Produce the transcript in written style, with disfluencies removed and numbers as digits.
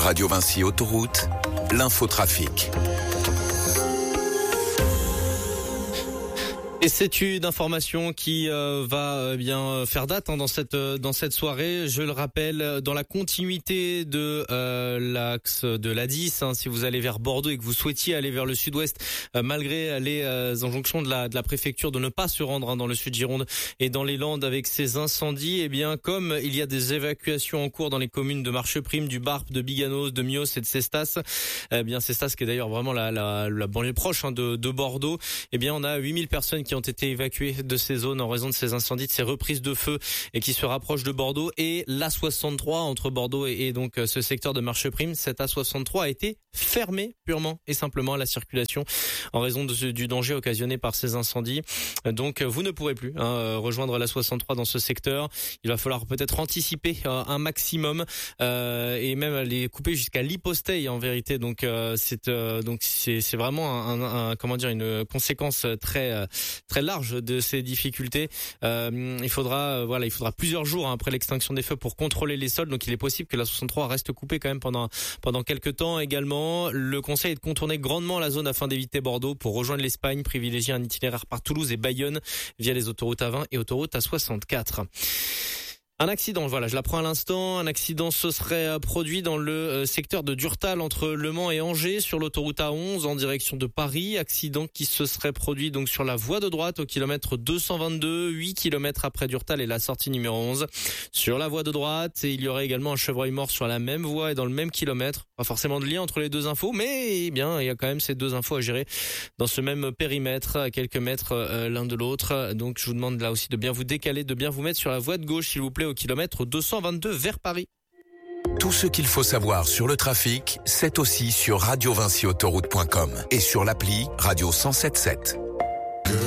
Radio Vinci Autoroute, l'infotrafic. Et c'est une information qui va bien faire date dans cette soirée. Je le rappelle, dans la continuité de l'axe de l'A10, si vous allez vers Bordeaux et que vous souhaitiez aller vers le sud-ouest, malgré les injonctions de la préfecture de ne pas se rendre dans le sud Gironde et dans les Landes avec ces incendies, eh bien comme il y a des évacuations en cours dans les communes de Marcheprime, du Barp, de Biganos, de Mios et de Cestas, bien Cestas qui est d'ailleurs vraiment la banlieue proche de Bordeaux, eh bien on a 8000 personnes qui ont été évacuées de ces zones en raison de ces incendies, de ces reprises de feu et qui se rapprochent de Bordeaux. Et l'A63 entre Bordeaux et donc ce secteur de Marcheprime, cette A63 a été fermée purement et simplement à la circulation en raison du danger occasionné par ces incendies. Donc vous ne pourrez plus rejoindre l'A63 dans ce secteur. Il va falloir peut-être anticiper un maximum et même les couper jusqu'à l'Hyposteille en vérité. Donc c'est vraiment une conséquence très large de ces difficultés. Il faudra plusieurs jours après l'extinction des feux pour contrôler les sols. Donc il est possible que la 63 reste coupée quand même pendant quelques temps. Également, le conseil est de contourner grandement la zone afin d'éviter Bordeaux pour rejoindre l'Espagne, privilégier un itinéraire par Toulouse et Bayonne via les autoroutes A20 et autoroute A64. Un accident, je l'apprends à l'instant. Un accident se serait produit dans le secteur de Durtal entre Le Mans et Angers sur l'autoroute A11 en direction de Paris. Accident qui se serait produit donc sur la voie de droite au kilomètre 222, 8 km après Durtal et la sortie numéro 11. Sur la voie de droite, et il y aurait également un chevreuil mort sur la même voie et dans le même kilomètre. Pas forcément de lien entre les deux infos, mais il y a quand même ces deux infos à gérer dans ce même périmètre, à quelques mètres l'un de l'autre. Donc je vous demande là aussi de bien vous décaler, de bien vous mettre sur la voie de gauche s'il vous plaît au kilomètre 222 vers Paris. Tout ce qu'il faut savoir sur le trafic, c'est aussi sur radiovinciautoroute.com et sur l'appli Radio 107.7.